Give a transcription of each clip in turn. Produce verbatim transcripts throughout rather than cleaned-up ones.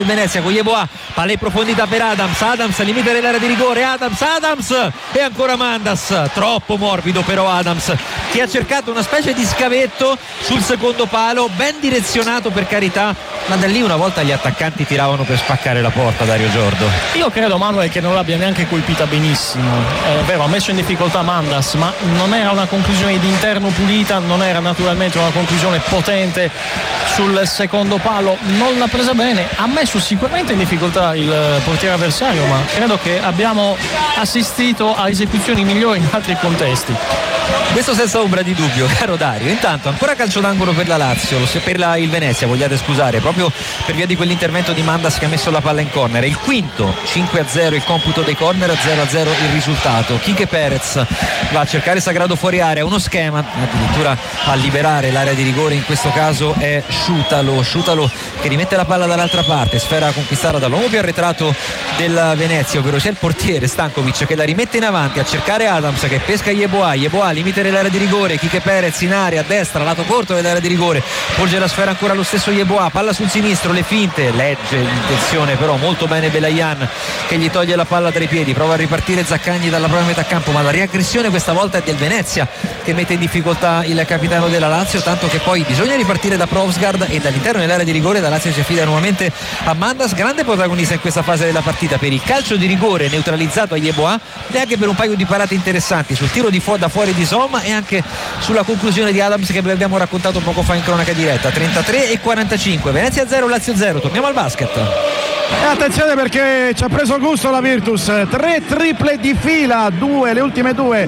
Venezia con Yeboah, palla in profondità per Adams, Adams al limite dell'area di rigore, Adams, Adams e ancora Mandas, troppo morbido però Adams, che ha cercato una specie di scavetto sul secondo palo, ben direzionato per carità, ma da lì una volta gli attaccanti tiravano per spaccare la porta. Dario Giordo, io credo, Manuel, che non l'abbia neanche colpita benissimo, è vero, ha messo in difficoltà Mandas, ma non era una conclusione di interno pulita, non era naturalmente una conclusione potente sul secondo palo, non l'ha presa bene, ha messo sicuramente in difficoltà il portiere avversario, ma credo che abbiamo assistito a esecuzioni migliori in altri contesti. Questo senza ombra di dubbio, caro Dario. Intanto ancora calcio d'angolo per la Lazio, per la, il Venezia, vogliate scusare, proprio per via di quell'intervento di Mandas che ha messo la palla in corner. Il quinto, cinque a zero il computo dei corner, zero a zero il risultato. Quique Perez va a cercare Sagrado fuori area, uno schema, addirittura a liberare l'area di rigore, in questo caso è Sciutalo, Sciutalo che rimette la palla dall'altra parte, sfera conquistata dall'uomo più arretrato del Venezia, ovvero c'è il portiere Stankovic che la rimette in avanti a cercare Adams che pesca Yeboah, Yeboah limite dell'area di rigore, Quique Perez in area a destra, lato corto dell'area di rigore, porge la sfera ancora lo stesso Yeboah, palla sul sinistro, le finte, legge l'intenzione però molto bene Belayan che gli toglie la palla dai piedi, prova a ripartire Zaccagni dalla propria metà campo, ma la riaggressione questa volta è del Venezia che mette in difficoltà il capitano della Lazio, tanto che poi bisogna ripartire da Provsgaard e dall'interno dell'area di rigore la Lazio si affida nuovamente a Mandas, grande protagonista in questa fase della partita per il calcio di rigore neutralizzato a Yeboah e anche per un paio di parate interessanti sul tiro di fu- da fuori di Somma e anche sulla conclusione di Adams che vi abbiamo raccontato poco fa in cronaca diretta. Trentatré e quarantacinque, Venezia zero, Lazio zero. Torniamo al basket. E attenzione perché ci ha preso gusto la Virtus, tre triple di fila, due, le ultime due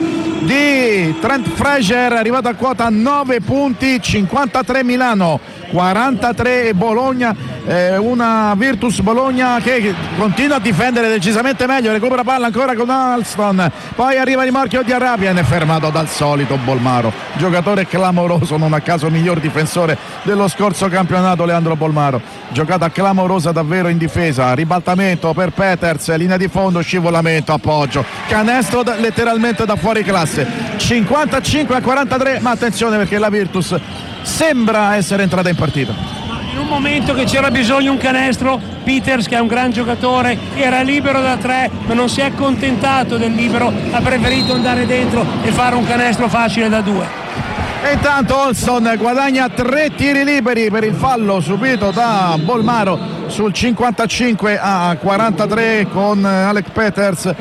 di Trent Frazier, arrivato a quota nove punti, cinquantatré Milano, quarantatré Bologna, eh, una Virtus Bologna che continua a difendere decisamente meglio, recupera palla ancora con Alston, poi arriva il rimorchio di Arabia e ne è fermato dal solito Bolmaro, giocatore clamoroso, non a caso miglior difensore dello scorso campionato Leandro Bolmaro, giocata clamorosa davvero in difesa, ribaltamento per Peters, linea di fondo, scivolamento, appoggio, canestro da, letteralmente da fuori classe, cinquantacinque a quarantatré, ma attenzione perché la Virtus sembra essere entrata in partita. In un momento che c'era bisogno un canestro, Peters, che è un gran giocatore, era libero da tre ma non si è accontentato del libero, ha preferito andare dentro e fare un canestro facile da due. E intanto Olson guadagna tre tiri liberi per il fallo subito da Bolmaro sul cinquantacinque a quarantatré con Alec Peters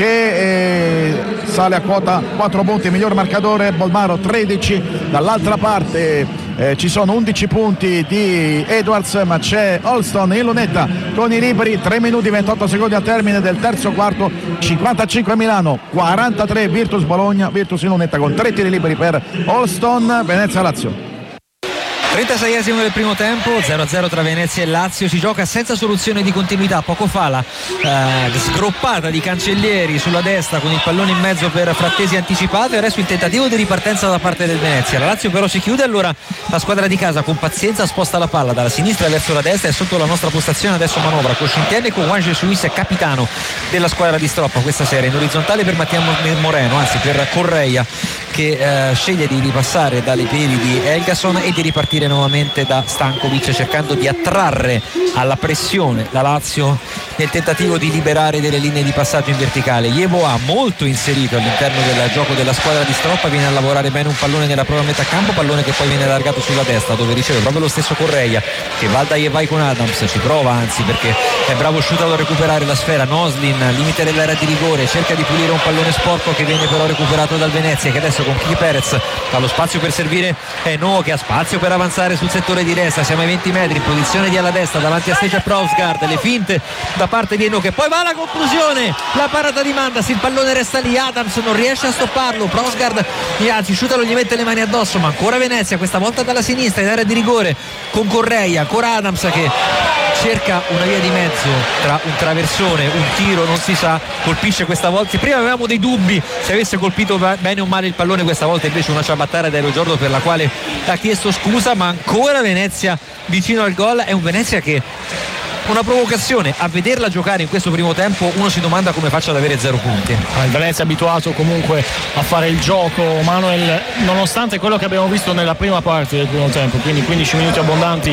che eh, sale a quota quattro punti, miglior marcatore Bolmaro tredici, dall'altra parte eh, ci sono undici punti di Edwards, ma c'è Olston in lunetta con i liberi, tre minuti ventotto secondi al termine del terzo quarto, cinquantacinque Milano, quarantatré Virtus Bologna, Virtus in lunetta con tre tiri liberi per Olston, Venezia Lazio. trentaseiesimo del primo tempo, zero a zero tra Venezia e Lazio, si gioca senza soluzione di continuità, poco fa la eh, sgroppata di Cancellieri sulla destra con il pallone in mezzo per Frattesi anticipato e adesso il tentativo di ripartenza da parte del Venezia, la Lazio però si chiude, allora la squadra di casa con pazienza sposta la palla dalla sinistra verso la destra e sotto la nostra postazione adesso manovra con Scintienne con Juan Jesus capitano della squadra di Stroppa questa sera, in orizzontale per Mattia Moreno, anzi per Correia che eh, sceglie di ripassare dalle piedi di Elgason e di ripartire nuovamente da Stankovic cercando di attrarre alla pressione la Lazio nel tentativo di liberare delle linee di passaggio in verticale. Yeboah molto inserito all'interno del gioco della squadra di Stroppa, viene a lavorare bene un pallone nella propria metà campo, pallone che poi viene allargato sulla destra dove riceve proprio lo stesso Correia che va da Yeboah con Adams, ci prova anzi perché è bravo Sciutalo a recuperare la sfera, Noslin limite dell'area di rigore, cerca di pulire un pallone sporco che viene però recuperato dal Venezia che adesso con Quique Perez ha lo spazio per servire Eno che ha spazio per avanzare sul settore di destra, siamo ai venti metri in posizione di alla destra davanti a Stecia Provsgaard, le finte da parte di Eno che poi va alla conclusione, la parata di Mandas, il pallone resta lì, Adams non riesce a stopparlo, Provsgaard anzi Sciutalo gli mette le mani addosso, ma ancora Venezia questa volta dalla sinistra in area di rigore con Correia, ancora Adams che cerca una via di mezzo tra un traversone, un tiro, non si sa, colpisce questa volta, prima avevamo dei dubbi se avesse colpito bene o male il pallone, questa volta invece una ciabattata da Dario Giordo per la quale ha chiesto scusa, ma ancora Venezia vicino al gol, è un Venezia che una provocazione a vederla giocare in questo primo tempo, uno si domanda come faccia ad avere zero punti. Il Venezia è abituato comunque a fare il gioco, Manuel, nonostante quello che abbiamo visto nella prima parte del primo tempo, quindi quindici minuti abbondanti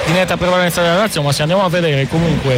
di netta prevalenza della Lazio, ma se andiamo a vedere comunque